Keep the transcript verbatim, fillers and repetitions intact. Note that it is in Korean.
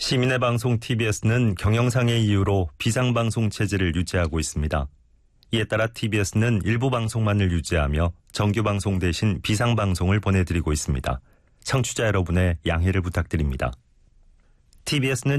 시민의 방송 티비에스는 경영상의 이유로 비상방송 체제를 유지하고 있습니다. 이에 따라 티비에스는 일부 방송만을 유지하며 정규방송 대신 비상방송을 보내드리고 있습니다. 청취자 여러분의 양해를 부탁드립니다. 티비에스는